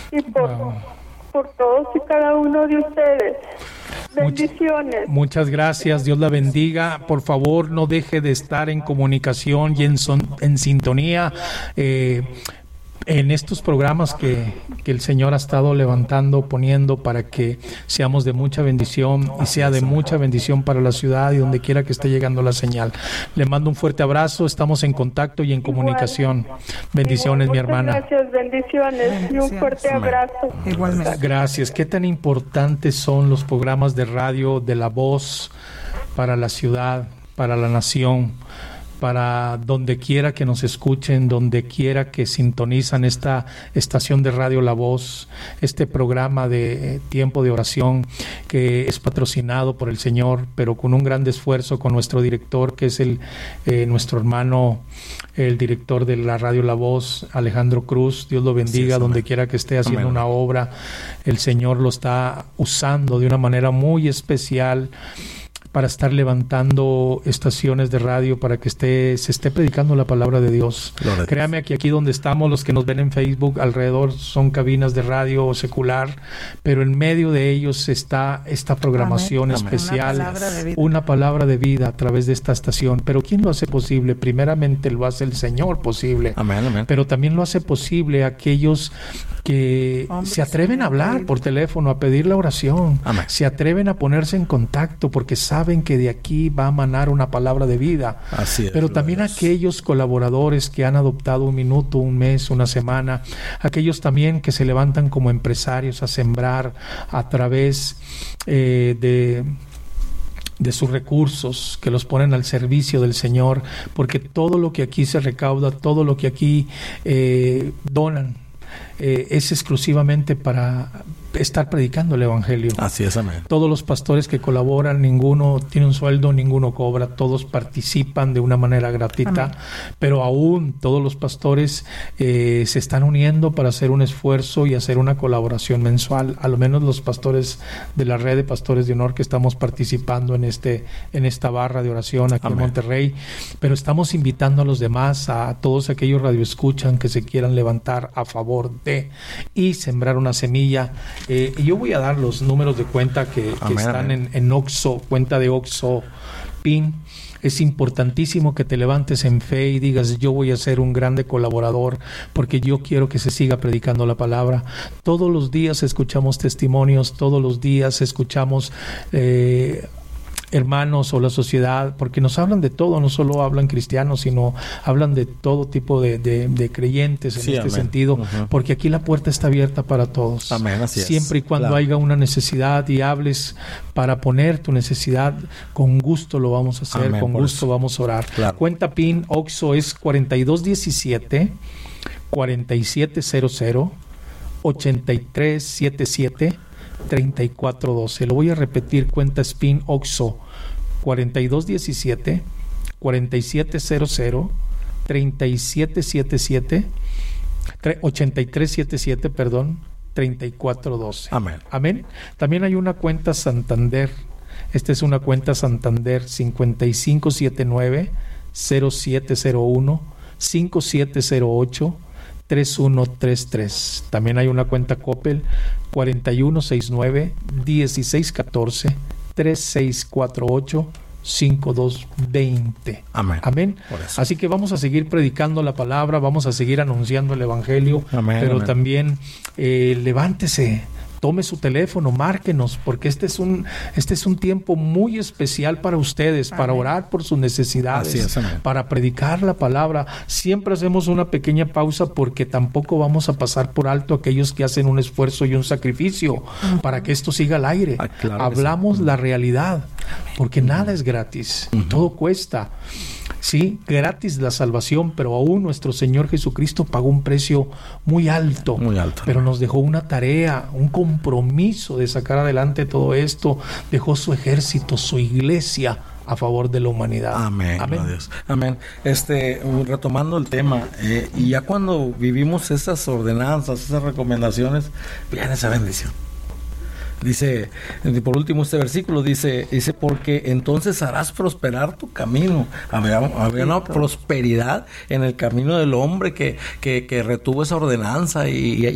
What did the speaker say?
y por todos y cada uno de ustedes. Bendiciones. Muchas gracias, Dios la bendiga. Por favor, no deje de estar en comunicación y en sintonía en estos programas que el Señor ha estado levantando, poniendo para que seamos de mucha bendición y sea de mucha bendición para la ciudad y donde quiera que esté llegando la señal. Le mando un fuerte abrazo, estamos en contacto y en comunicación. Bendiciones, mi hermana. Gracias, bendiciones y un fuerte abrazo. Igualmente. Gracias. ¿Qué tan importantes son los programas de radio de La Voz para la ciudad, para la nación, para donde quiera que nos escuchen, donde quiera que sintonizan esta estación de radio La Voz, este programa de tiempo de oración que es patrocinado por el Señor, pero con un gran esfuerzo con nuestro director, que es nuestro hermano, el director de la radio La Voz, Alejandro Cruz. Dios lo bendiga donde quiera que esté haciendo una obra. El Señor lo está usando de una manera muy especial para estar levantando estaciones de radio para que se esté predicando la palabra de Dios. Créame que aquí donde estamos, los que nos ven en Facebook, alrededor son cabinas de radio secular, pero en medio de ellos está esta programación especial, una palabra de vida a través de esta estación. Pero ¿quién lo hace posible? Primeramente lo hace el Señor posible, pero también lo hace posible aquellos que se atreven a hablar por teléfono, a pedir la oración, se atreven a ponerse en contacto porque saben que de aquí va a manar una palabra de vida. Así es, pero también aquellos colaboradores que han adoptado un minuto, un mes, una semana, aquellos también que se levantan como empresarios a sembrar a través de sus recursos, que los ponen al servicio del Señor, porque todo lo que aquí se recauda, todo lo que aquí donan, es exclusivamente para estar predicando el Evangelio. Así es, amén. Todos los pastores que colaboran, ninguno tiene un sueldo, ninguno cobra, todos participan de una manera gratuita, amén. Pero aún todos los pastores se están uniendo para hacer un esfuerzo y hacer una colaboración mensual, a lo menos los pastores de la red de Pastores de Honor que estamos participando en esta barra de oración aquí, amén, en Monterrey, pero estamos invitando a los demás, a todos aquellos radioescuchan que se quieran levantar a favor de y sembrar una semilla. Y yo voy a dar los números de cuenta que están en Oxxo, cuenta de Oxxo PIN. Es importantísimo que te levantes en fe y digas: yo voy a ser un grande colaborador porque yo quiero que se siga predicando la palabra. Todos los días escuchamos testimonios, todos los días escuchamos hermanos o la sociedad, porque nos hablan de todo, no solo hablan cristianos, sino hablan de todo tipo de creyentes en este sentido, porque aquí la puerta está abierta para todos. Amén, así es. Siempre y cuando haya una necesidad y hables para poner tu necesidad, con gusto lo vamos a hacer, amén, con gusto vamos a orar. Claro. Cuenta PIN Oxxo es 4217 4700 8377 3412. Lo voy a repetir: cuenta SPIN Oxxo 4217 4700 3777 8377, perdón, 3412. Amén. Amén. También hay una cuenta Santander. Esta es una cuenta Santander 5579 0701 5708 3133. También hay una cuenta Coppel 4169 1614 3648 5220. Amén. Amén. Así que vamos a seguir predicando la palabra, vamos a seguir anunciando el Evangelio, amén, pero amén, también levántese, tome su teléfono, márquenos, porque este es un tiempo muy especial para ustedes, amén, para orar por sus necesidades, así es, para predicar la palabra. Siempre hacemos una pequeña pausa porque tampoco vamos a pasar por alto a aquellos que hacen un esfuerzo y un sacrificio para que esto siga al aire. Claro, hablamos la realidad, porque nada es gratis, todo cuesta. Sí, gratis la salvación, pero aún nuestro Señor Jesucristo pagó un precio muy alto, pero nos dejó una tarea, un compromiso de sacar adelante todo esto. Dejó su ejército, su iglesia a favor de la humanidad. Amén. Amén. Dios. Amén. Retomando el tema, y ya cuando vivimos esas ordenanzas, esas recomendaciones, viene esa bendición. Dice, por último, este versículo dice, porque entonces harás prosperar tu camino. Había una prosperidad en el camino del hombre que retuvo esa ordenanza y